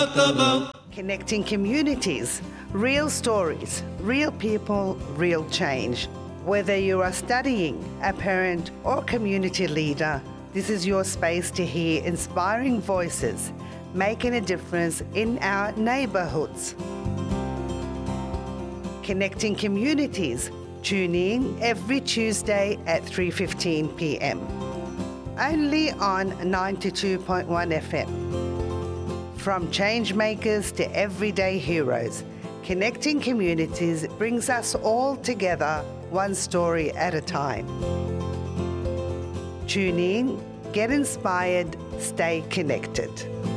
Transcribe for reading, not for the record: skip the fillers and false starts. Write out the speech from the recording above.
Connecting communities, real stories, real people, real change. Whether you are studying, a parent or community leader, this is your space to hear inspiring voices, making a difference in our neighbourhoods. Connecting communities. Tune in every Tuesday at 3:15 p.m. Only on 92.1 FM. From change makers to everyday heroes, connecting communities brings us all together, one story at a time. Tune in, get inspired, stay connected.